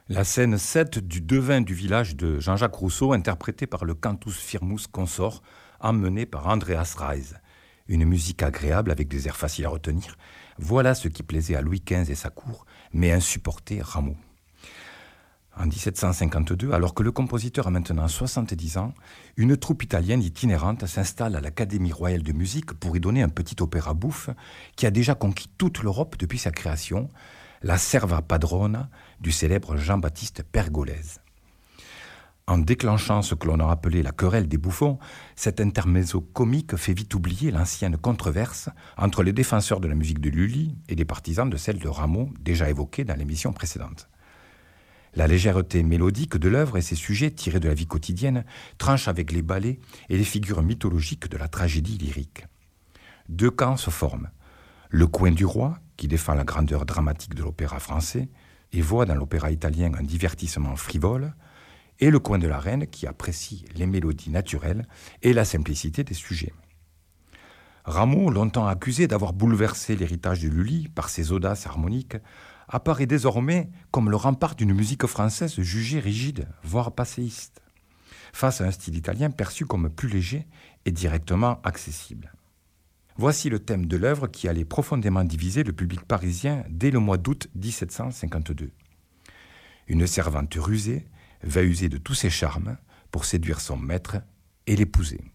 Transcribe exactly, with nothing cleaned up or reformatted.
La scène sept du Devin du village de Jean-Jacques Rousseau, interprétée par le Cantus Firmus Consort, emmené par Andreas Reis. Une musique agréable avec des airs faciles à retenir. Voilà ce qui plaisait à Louis quinze et sa cour, mais insupportait Rameau. En dix-sept cent cinquante-deux, alors que le compositeur a maintenant soixante-dix ans, une troupe italienne itinérante s'installe à l'Académie royale de musique pour y donner un petit opéra bouffe qui a déjà conquis toute l'Europe depuis sa création, la Serva Padrona du célèbre Jean-Baptiste Pergolèse. En déclenchant ce que l'on a appelé la querelle des bouffons, cet intermezzo comique fait vite oublier l'ancienne controverse entre les défenseurs de la musique de Lully et les partisans de celle de Rameau, déjà évoquée dans l'émission précédente. La légèreté mélodique de l'œuvre et ses sujets tirés de la vie quotidienne tranchent avec les ballets et les figures mythologiques de la tragédie lyrique. Deux camps se forment. Le coin du roi, qui défend la grandeur dramatique de l'opéra français et voit dans l'opéra italien un divertissement frivole, et le coin de la reine, qui apprécie les mélodies naturelles et la simplicité des sujets. Rameau, longtemps accusé d'avoir bouleversé l'héritage de Lully par ses audaces harmoniques, apparaît désormais comme le rempart d'une musique française jugée rigide, voire passéiste, face à un style italien perçu comme plus léger et directement accessible. Voici le thème de l'œuvre qui allait profondément diviser le public parisien dès le mois d'août dix-sept cent cinquante-deux. Une servante rusée va user de tous ses charmes pour séduire son maître et l'épouser.